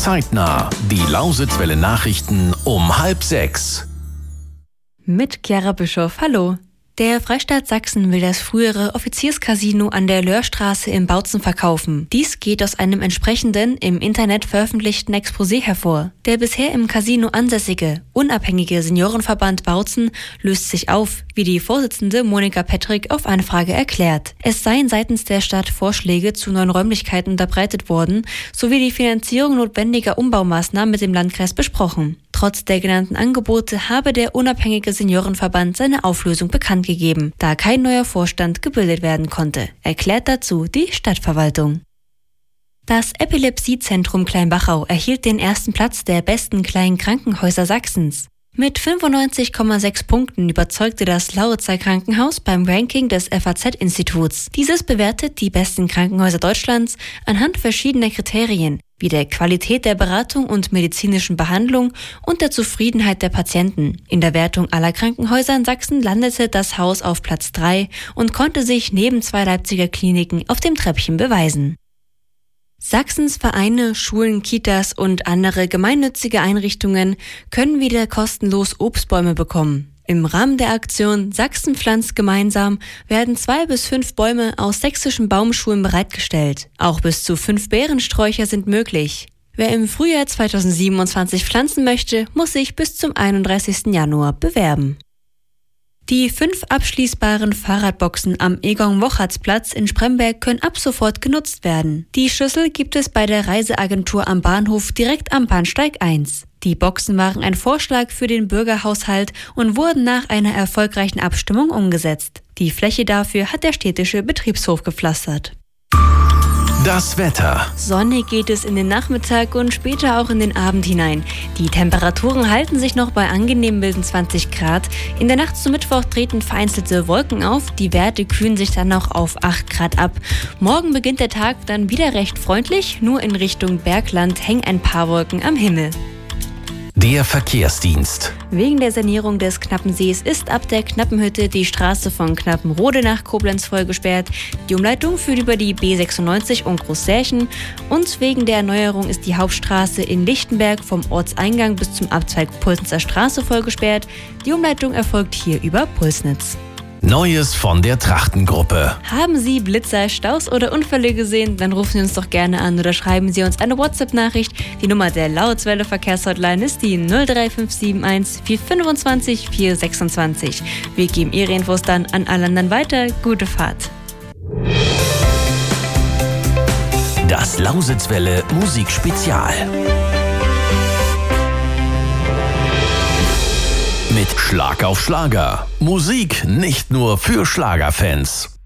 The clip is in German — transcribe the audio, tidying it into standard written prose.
Zeitnah. Die Lausitzwelle Nachrichten um 5:30. Mit Chiara Bischof, hallo. Der Freistaat Sachsen will das frühere Offizierscasino an der Löhrstraße in Bautzen verkaufen. Dies geht aus einem entsprechenden, im Internet veröffentlichten Exposé hervor. Der bisher im Casino ansässige, unabhängige Seniorenverband Bautzen löst sich auf, wie die Vorsitzende Monika Pettrick auf Anfrage erklärt. Es seien seitens der Stadt Vorschläge zu neuen Räumlichkeiten unterbreitet worden, sowie die Finanzierung notwendiger Umbaumaßnahmen mit dem Landkreis besprochen. Trotz der genannten Angebote habe der unabhängige Seniorenverband seine Auflösung bekannt gegeben, da kein neuer Vorstand gebildet werden konnte, erklärt dazu die Stadtverwaltung. Das Epilepsiezentrum Kleinbachau erhielt den ersten Platz der besten kleinen Krankenhäuser Sachsens. Mit 95,6 Punkten überzeugte das Lauritzer Krankenhaus beim Ranking des FAZ-Instituts. Dieses bewertet die besten Krankenhäuser Deutschlands anhand verschiedener Kriterien, wie der Qualität der Beratung und medizinischen Behandlung und der Zufriedenheit der Patienten. In der Wertung aller Krankenhäuser in Sachsen landete das Haus auf Platz 3 und konnte sich neben 2 Leipziger Kliniken auf dem Treppchen beweisen. Sachsens Vereine, Schulen, Kitas und andere gemeinnützige Einrichtungen können wieder kostenlos Obstbäume bekommen. Im Rahmen der Aktion Sachsen pflanzt gemeinsam werden 2 bis 5 Bäume aus sächsischen Baumschulen bereitgestellt. Auch bis zu 5 Beerensträucher sind möglich. Wer im Frühjahr 2027 pflanzen möchte, muss sich bis zum 31. Januar bewerben. Die 5 abschließbaren Fahrradboxen am Egon-Wochertz-Platz in Spremberg können ab sofort genutzt werden. Die Schlüssel gibt es bei der Reiseagentur am Bahnhof direkt am Bahnsteig 1. Die Boxen waren ein Vorschlag für den Bürgerhaushalt und wurden nach einer erfolgreichen Abstimmung umgesetzt. Die Fläche dafür hat der städtische Betriebshof gepflastert. Das Wetter. Sonnig geht es in den Nachmittag und später auch in den Abend hinein. Die Temperaturen halten sich noch bei angenehm milden 20 Grad. In der Nacht zum Mittwoch treten vereinzelte Wolken auf. Die Werte kühlen sich dann noch auf 8 Grad ab. Morgen beginnt der Tag dann wieder recht freundlich. Nur in Richtung Bergland hängen ein paar Wolken am Himmel. Der Verkehrsdienst. Wegen der Sanierung des Knappensees ist ab der Knappenhütte die Straße von Knappenrode nach Koblenz voll gesperrt. Die Umleitung führt über die B96 und Großsärchen. Und wegen der Erneuerung ist die Hauptstraße in Lichtenberg vom Ortseingang bis zum Abzweig Pulsnitzer Straße voll gesperrt. Die Umleitung erfolgt hier über Pulsnitz. Neues von der Trachtengruppe. Haben Sie Blitzer, Staus oder Unfälle gesehen? Dann rufen Sie uns doch gerne an oder schreiben Sie uns eine WhatsApp-Nachricht. Die Nummer der Lausitzwelle Verkehrshotline ist die 03571 425 426. Wir geben Ihre Infos dann an alle anderen weiter. Gute Fahrt. Das Lausitzwelle Musikspezial. Mit Schlag auf Schlager. Musik nicht nur für Schlagerfans.